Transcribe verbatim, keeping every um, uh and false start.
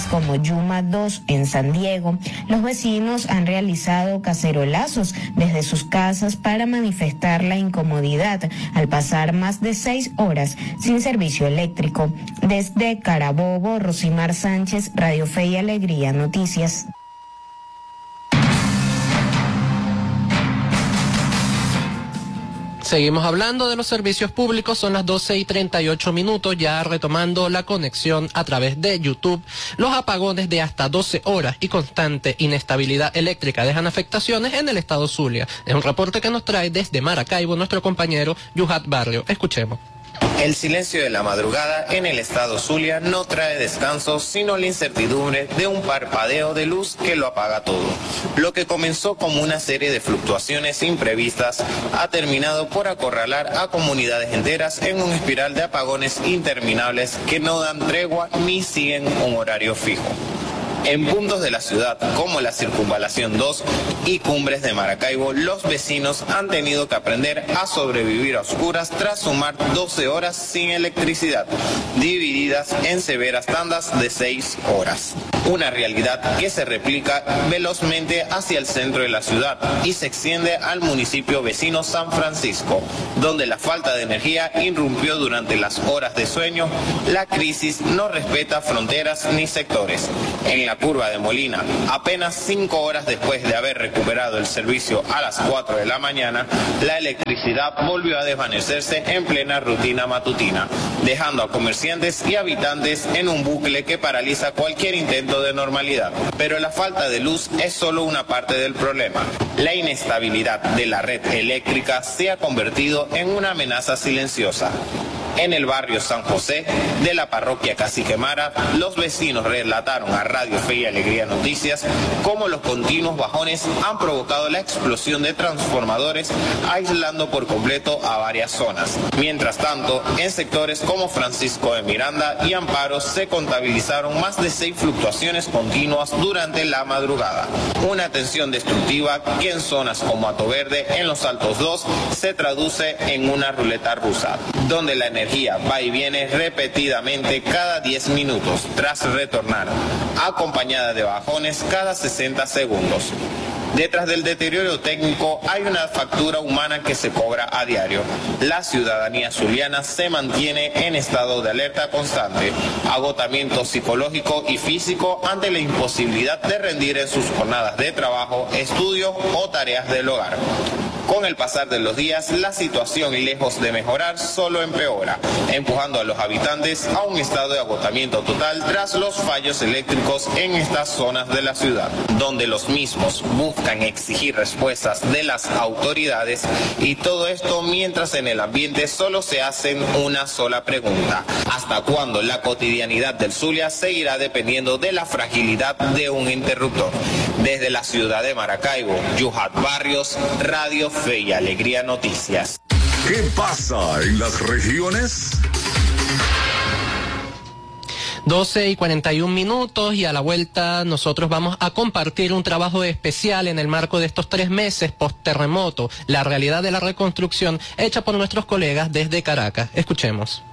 como Yuma dos en San Diego. Los vecinos han realizado cacerolazos desde sus casas para manifestar la incomodidad al pasar más de seis horas sin servicio eléctrico. Desde Carabobo, Rosimar Sánchez, Radio Fe y Alegría Noticias. Seguimos hablando de los servicios públicos, son las doce y treinta y ocho minutos, ya retomando la conexión a través de YouTube. Los apagones de hasta doce horas y constante inestabilidad eléctrica dejan afectaciones en el estado Zulia. Es un reporte que nos trae desde Maracaibo nuestro compañero Yuhat Barrio. Escuchemos. El silencio de la madrugada en el estado Zulia no trae descanso, sino la incertidumbre de un parpadeo de luz que lo apaga todo. Lo que comenzó como una serie de fluctuaciones imprevistas ha terminado por acorralar a comunidades enteras en una espiral de apagones interminables que no dan tregua ni siguen un horario fijo. En puntos de la ciudad, como la Circunvalación dos y Cumbres de Maracaibo, los vecinos han tenido que aprender a sobrevivir a oscuras tras sumar doce horas sin electricidad, divididas en severas tandas de seis horas. Una realidad que se replica velozmente hacia el centro de la ciudad y se extiende al municipio vecino San Francisco, donde la falta de energía irrumpió durante las horas de sueño. La crisis no respeta fronteras ni sectores. En la curva de Molina, apenas cinco horas después de haber recuperado el servicio a las cuatro de la mañana, la electricidad volvió a desvanecerse en plena rutina matutina, dejando a comerciantes y habitantes en un bucle que paraliza cualquier intento de normalidad. Pero la falta de luz es solo una parte del problema. La inestabilidad de la red eléctrica se ha convertido en una amenaza silenciosa. En el barrio San José de la parroquia Cacique Mara, los vecinos relataron a Radio Fe y Alegría Noticias cómo los continuos bajones han provocado la explosión de transformadores, aislando por completo a varias zonas. Mientras tanto, en sectores como Francisco de Miranda y Amparo se contabilizaron más de seis fluctuaciones continuas durante la madrugada. Una tensión destructiva que en zonas como Atoverde, en los Altos dos, se traduce en una ruleta rusa, donde la energía va y viene repetidamente cada diez minutos, tras retornar, acompañada de bajones cada sesenta segundos. Detrás del deterioro técnico hay una factura humana que se cobra a diario. La ciudadanía zuliana se mantiene en estado de alerta constante, agotamiento psicológico y físico ante la imposibilidad de rendir en sus jornadas de trabajo, estudio o tareas del hogar. Con el pasar de los días, la situación, lejos de mejorar, solo empeora, empujando a los habitantes a un estado de agotamiento total tras los fallos eléctricos en estas zonas de la ciudad, donde los mismos buscan exigir respuestas de las autoridades, y todo esto mientras en el ambiente solo se hacen una sola pregunta: ¿hasta cuándo la cotidianidad del Zulia seguirá dependiendo de la fragilidad de un interruptor? Desde la ciudad de Maracaibo, Yuhat Barrios, Radio Fe y Alegría Noticias. ¿Qué pasa en las regiones? doce y cuarenta y un minutos, y a la vuelta nosotros vamos a compartir un trabajo especial en el marco de estos tres meses post-terremoto, la realidad de la reconstrucción hecha por nuestros colegas desde Caracas. Escuchemos.